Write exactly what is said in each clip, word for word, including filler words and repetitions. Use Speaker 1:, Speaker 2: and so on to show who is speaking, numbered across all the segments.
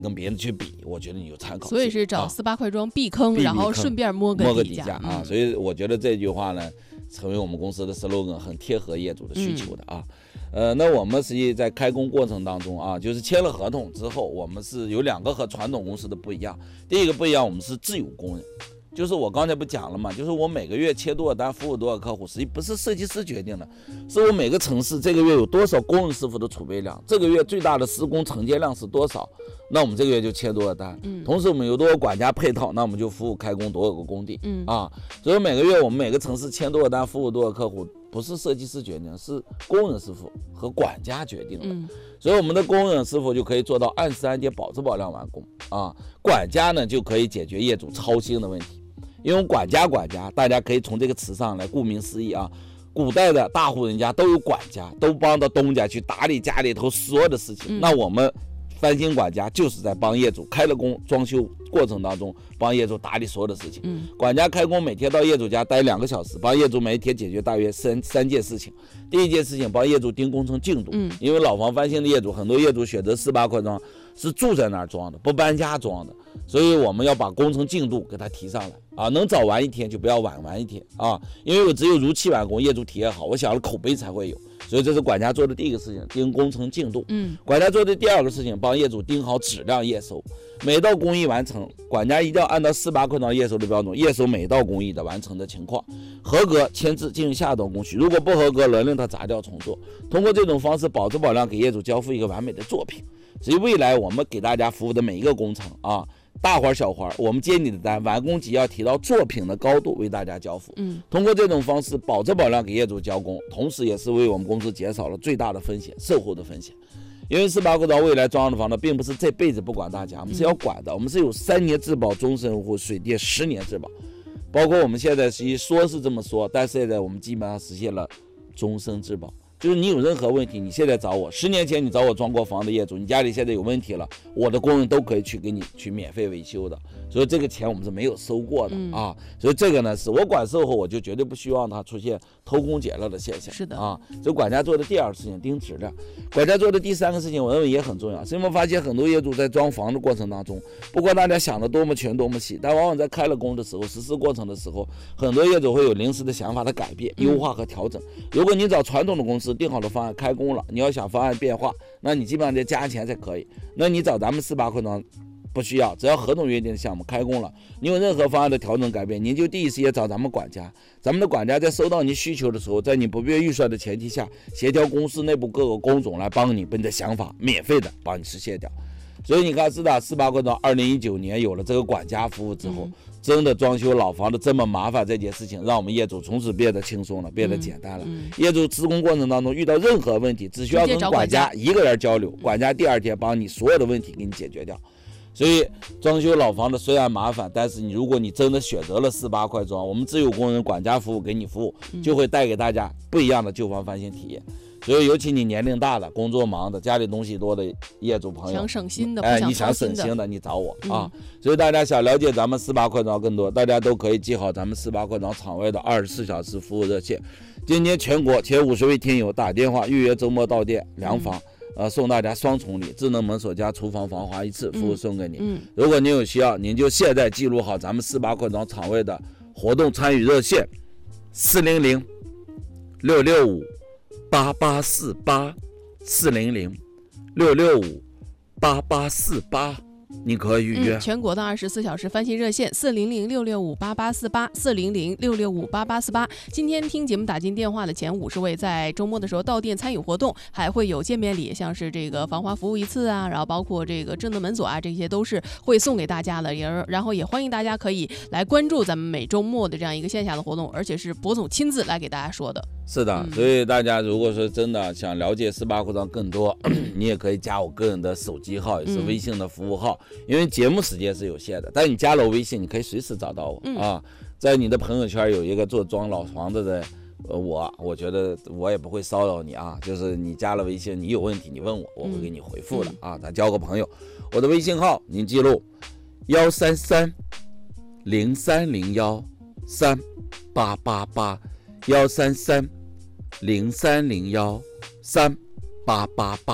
Speaker 1: 跟别人去比，我觉得你有参考性。
Speaker 2: 所以是找四八快装避坑，
Speaker 1: 啊、
Speaker 2: 然后顺便摸个
Speaker 1: 摸个
Speaker 2: 底价
Speaker 1: 啊、嗯。所以我觉得这句话呢，成为我们公司的 slogan， 很贴合业主的需求的啊。嗯、呃，那我们实际在开工过程当中啊，就是签了合同之后，我们是有两个和传统公司的不一样。第一个不一样，我们是自有工人。就是我刚才不讲了嘛，就是我每个月切多少单，服务多少客户，实际不是设计师决定的，是我每个城市这个月有多少工人师傅的储备量，这个月最大的施工承接量是多少，那我们这个月就切多少单。嗯，同时我们有多少管家配套，那我们就服务开工多少个工地。嗯啊，所以每个月我们每个城市签多少单，服务多少客户，不是设计师决定，是工人师傅和管家决定的。嗯，所以我们的工人师傅就可以做到按时按点保质保量完工啊，管家呢就可以解决业主操心的问题。因为管家管家，大家可以从这个词上来，顾名思义啊，古代的大户人家都有管家，都帮着东家去打理家里头所有的事情。嗯、那我们翻新管家就是在帮业主开了工装修过程当中帮业主打理所有的事情。嗯、管家开工每天到业主家待两个小时，帮业主每一天解决大约三三件事情。第一件事情帮业主盯工程进度，嗯、因为老房翻新的业主，很多业主选择四八快装是住在那儿装的，不搬家装的，所以我们要把工程进度给它提上来啊，能早完一天就不要晚完一天啊，因为我只有如期完工，业主体验好，我想了口碑才会有，所以这是管家做的第一个事情，盯工程进度。嗯，管家做的第二个事情，帮业主盯好质量验收，每道工艺完成，管家一定要按照四八快装验收的标准验收每道工艺的完成的情况，合格签字进行下一道工序，如果不合格，勒令他砸掉重做。通过这种方式保质保量，给业主交付一个完美的作品。所以未来我们给大家服务的每一个工程啊，大活小活，我们接你的单，完工级要提到作品的高度为大家交付。嗯，通过这种方式保质保量给业主交工，同时也是为我们公司减少了最大的风险，售后的风险。因为四八快装未来装的房子并不是这辈子不管大家，我们是要管的，我们是有三年质保终身户，水电十年质保，包括我们现在实际说是这么说，但是现在我们基本上实现了终身质保。就是你有任何问题，你现在找我，十年前你找我装过房的业主，你家里现在有问题了，我的工人都可以去给你去免费维修的，所以这个钱我们是没有收过的、嗯、啊。所以这个呢，是我管售后，我就绝对不希望它出现偷工减料的现象。
Speaker 2: 是的
Speaker 1: 啊，所以管家做的第二个事情盯质量，管家做的第三个事情，我认为也很重要。是因为发现很多业主在装房的过程当中，不管大家想的多么全多么细，但往往在开了工的时候，实施过程的时候，很多业主会有临时的想法的改变、优化和调整。如果你找传统的公司定好的方案开工了，你要想方案变化，那你基本上得加钱才可以。那你找咱们四八快装不需要，只要合同约定的项目开工了，你有任何方案的调整改变，您就第一时间找咱们管家。咱们的管家在收到你需求的时候，在你不变预算的前提下，协调公司内部各个工种来帮你把你的想法免费的帮你实现掉。所以你看，四大四八快装二零一九年有了这个管家服务之后、嗯，真的装修老房子这么麻烦这件事情，让我们业主从此变得轻松了，变得简单了。嗯嗯、业主施工过程当中遇到任何问题，只需要跟管家一个人交流，管家第二天帮你所有的问题给你解决掉。所以装修老房子虽然麻烦，但是你如果你真的选择了四八快装，我们自有工人管家服务给你服务，就会带给大家不一样的旧房翻新体验。所以尤其你年龄大的、工作忙的、家里东西多的业主朋友，
Speaker 2: 想省心的，
Speaker 1: 哎，
Speaker 2: 不
Speaker 1: 你想省心的，你找我、嗯、啊。所以大家想了解咱们四八快装更多，大家都可以记好咱们四八快装场外的二十四小时服务热线。今年全国前五十位听友打电话预约周末到店量房。嗯呃，送大家双重礼，智能门锁加厨房防滑一次服务送给你、嗯嗯。如果您有需要，您就现在记录好咱们四八快装场外的活动参与热线：四零零六六五八八四八，四零零六六五八八四八。你可以预约、
Speaker 2: 嗯、全国的二十四小时翻新热线四零零六六五八八四八四零零六六五八八四八。今天听节目打进电话的前五十位，在周末的时候到店参与活动，还会有见面礼，像是这个防滑服务一次啊，然后包括这个智能门锁啊，这些都是会送给大家的。也然后也欢迎大家可以来关注咱们每周末的这样一个线下的活动，而且是博总亲自来给大家说的。
Speaker 1: 是的，所以大家如果说真的想了解四八快装更多，你也可以加我个人的手机号，也是微信的服务号、嗯、因为节目时间是有限的，但你加了微信你可以随时找到我、嗯、啊。在你的朋友圈有一个做装老房子的呃我我觉得我也不会骚扰你啊，就是你加了微信你有问题你问我，我会给你回复的、嗯、啊。咱交个朋友，我的微信号您记录幺三三零三零幺三八八八，幺三三零三零幺三八八八。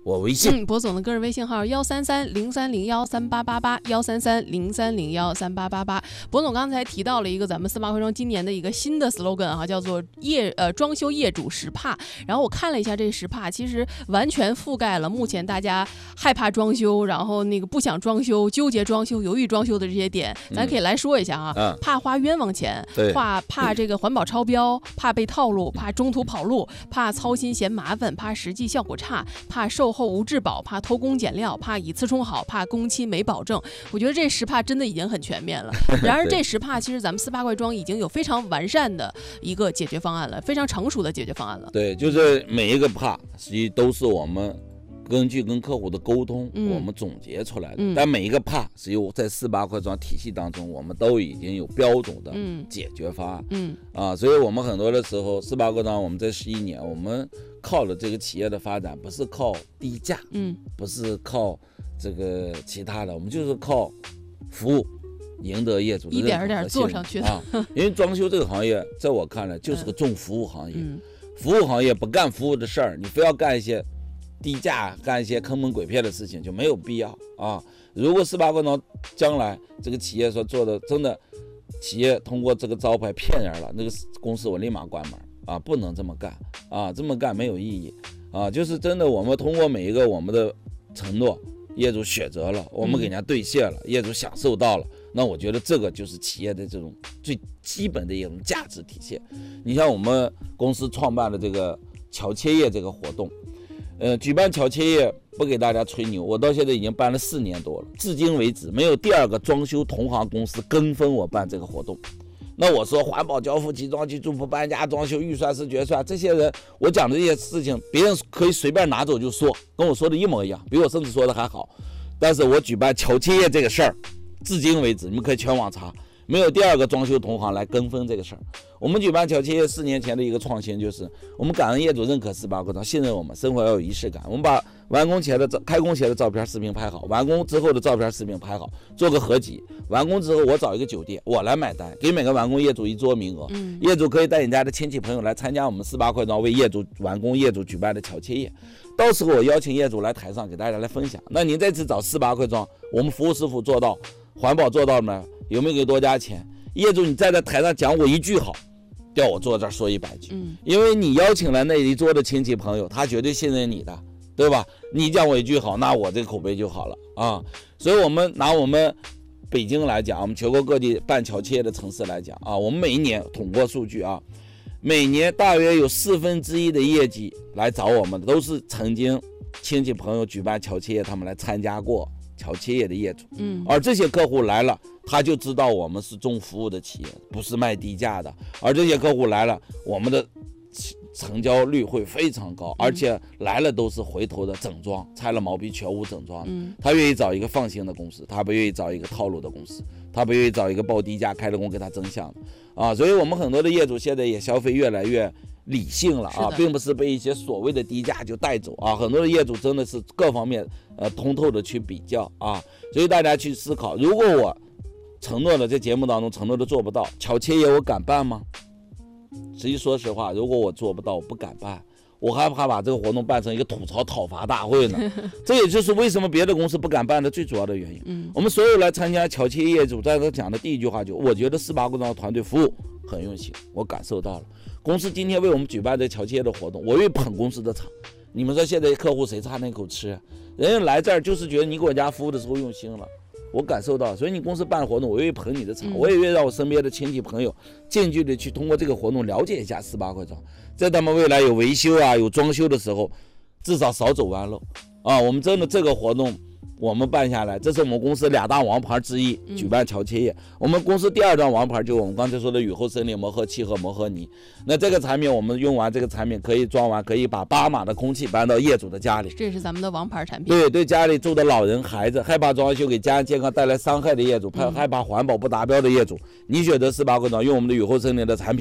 Speaker 1: 我微信。
Speaker 2: 嗯，博总的个人微信号幺三三零三零幺三八八八幺三三零三零幺三八八八。博总刚才提到了一个咱们四八快装今年的一个新的 slogan 啊，叫做业呃装修业主十怕。然后我看了一下这十怕，其实完全覆盖了目前大家害怕装修，然后那个不想装修、纠结装修、犹豫装修的这些点，咱可以来说一下啊。嗯、怕花冤枉钱，怕怕这个环保超标，怕被套路，怕中途跑路，怕操心嫌麻烦，怕实际效果差，怕售后无质保，怕偷工减料，怕以次充好，怕工期没保证。我觉得这十怕真的已经很全面了。然而这十怕其实咱们四八快装已经有非常完善的一个解决方案了，非常成熟的解决方案了。
Speaker 1: 对，就是每一个怕实际都是我们根据跟客户的沟通、嗯、我们总结出来的、嗯、但每一个怕实际在四八快装体系当中我们都已经有标准的解决方案、嗯嗯、啊，所以我们很多的时候四八快装我们这十一年我们靠的这个企业的发展不是靠低价，嗯，不是靠这个其他的，我们就是靠服务赢得业主的
Speaker 2: 一点点做上去的、
Speaker 1: 啊、因为装修这个行业在我看来就是个重服务行业、嗯、服务行业不干服务的事儿，你非要干一些低价干一些坑蒙鬼骗的事情就没有必要啊！如果四八快装将来这个企业所做的真的企业通过这个招牌骗人了，那个公司我立马关门啊！不能这么干啊！这么干没有意义啊！就是真的，我们通过每一个我们的承诺，业主选择了，我们给人家兑现了，业主享受到了，那我觉得这个就是企业的这种最基本的一种价值体现。你像我们公司创办的这个桥切业这个活动。呃，举办桥切业不给大家吹牛，我到现在已经办了四年多了，至今为止没有第二个装修同行公司跟风我办这个活动。那我说环保交付、集装机、住铺搬家、装修预算是决算，这些人我讲的这些事情，别人可以随便拿走就说，跟我说的一模一样，比我甚至说的还好。但是我举办桥切业这个事儿，至今为止你们可以全网查，没有第二个装修同行来跟风这个事儿。我们举办桥切业四年前的一个创新，就是我们感恩业主认可四八快装，信任我们，生活要有仪式感。我们把完工前的开工前的照片视频拍好，完工之后的照片视频拍好，做个合集。完工之后我找一个酒店，我来买单，给每个完工业主一桌名额、嗯、业主可以带你家的亲戚朋友来参加我们四八快装为业主完工业主举办的桥切业。到时候我邀请业主来台上给大家来分享。那您这次找四八快装，我们服务师傅做到，环保做到了吗？有没有给多加钱？业主你站在台上讲我一句好，叫我坐这儿说一百句、嗯、因为你邀请了那一桌的亲戚朋友，他绝对信任你的，对吧？你讲我一句好，那我这个口碑就好了啊。所以我们拿我们北京来讲，我们全国各地办桥切业的城市来讲啊，我们每一年统过数据啊，每年大约有四分之一的业绩来找我们的都是曾经亲戚朋友举办桥切业他们来参加过桥切业的业主，嗯，而这些客户来了，他就知道我们是重服务的企业，不是卖低价的。而这些客户来了，我们的成交率会非常高，而且来了都是回头的整装，拆了毛坯全屋整装的。他愿意找一个放心的公司，他不愿意找一个套路的公司，他不愿意找一个报低价开了工给他增项的啊。所以我们很多的业主现在也消费越来越理性了啊，并不是被一些所谓的低价就带走啊。很多的业主真的是各方面呃通透的去比较啊，所以大家去思考，如果我承诺的在节目当中承诺的做不到，桥切业我敢办吗？实际说实话，如果我做不到，我不敢办，我还怕把这个活动办成一个吐槽讨伐大会呢。这也就是为什么别的公司不敢办的最主要的原因。嗯，我们所有来参加桥切业主在这讲的第一句话就，我觉得四八快装的团队服务很用心，我感受到了。公司今天为我们举办这桥切业的活动，我愿意捧公司的场。你们说现在客户谁差那口吃？人家来这儿就是觉得你给我家服务的时候用心了。我感受到，所以你公司办活动，我愿意捧你的场，我也愿意让我身边的亲戚朋友近距离去通过这个活动了解一下四八快装，在他们未来有维修啊、有装修的时候，至少少走弯路啊。我们真的这个活动我们办下来，这是我们公司两大王牌之一，举办桥切业。我们公司第二张王牌就是我们刚才说的雨后森林磨合气和磨合泥。那这个产品我们用完这个产品可以装完，可以把八码的空气搬到业主的家里，
Speaker 2: 这是咱们的王牌产品。
Speaker 1: 对对，家里住的老人孩子害怕装修给家人健康带来伤害的业主，害怕环保不达标的业主，你选择四八快装用我们的雨后森林的产品，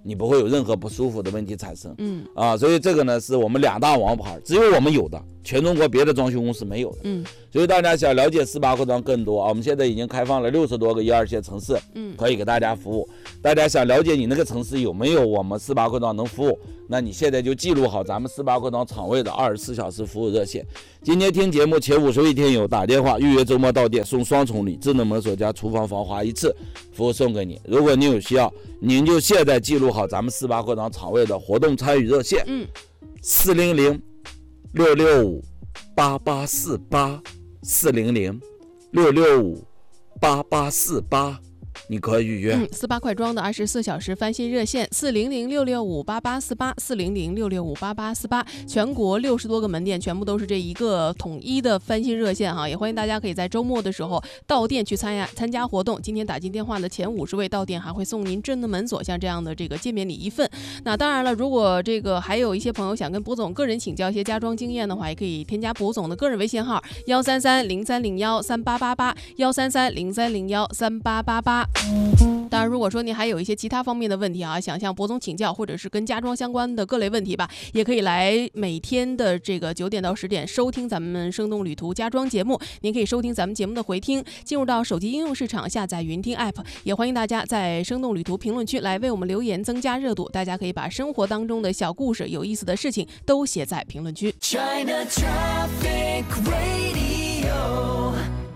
Speaker 1: 你不会有任何不舒服的问题产生。
Speaker 2: 嗯
Speaker 1: 啊，所以这个呢是我们两大王牌，只有我们有的，全中国别的装修公司没有的。
Speaker 2: 嗯，
Speaker 1: 所以大家想了解四八扩张更多啊，我们现在已经开放了六十多个一二线城市，
Speaker 2: 嗯，
Speaker 1: 可以给大家服务。大家想了解你那个城市有没有我们四八扩张能服务，那你现在就记录好咱们四八扩张厂位的二十四小时服务热线。今天听节目前五十位听友打电话预约周末到店送双重礼，智能门锁加厨房防滑一次，服务送给你。如果您有需要，您就现在记录好咱们四八扩张厂位的活动参与热线，
Speaker 2: 嗯，
Speaker 1: 四零零六六五八八四八，四零零六六五八八四八。你可以预约。
Speaker 2: 嗯，四八快装的二十四小时翻新热线四零零六六五八八四八，四零零六六五八八四八，全国六十多个门店全部都是这一个统一的翻新热线哈，也欢迎大家可以在周末的时候到店去参加参加活动。今天打进电话的前五十位到店还会送您智能门锁像这样的这个见面礼一份。那当然了，如果这个还有一些朋友想跟博总个人请教一些家装经验的话，也可以添加博总的个人微信号幺三三零三零幺三八八八幺三三零三零幺三八八八。当然，如果说您还有一些其他方面的问题啊，想向博总请教，或者是跟家装相关的各类问题吧，也可以来每天的这个九点到十点收听咱们生动旅途家装节目。您可以收听咱们节目的回听，进入到手机应用市场下载云听 app， 也欢迎大家在生动旅途评论区来为我们留言，增加热度。大家可以把生活当中的小故事、有意思的事情都写在评论区。China Traffic Radio，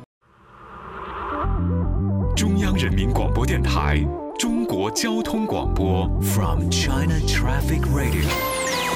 Speaker 3: 中央人民广播电台中国交通广播 From China Traffic Radio。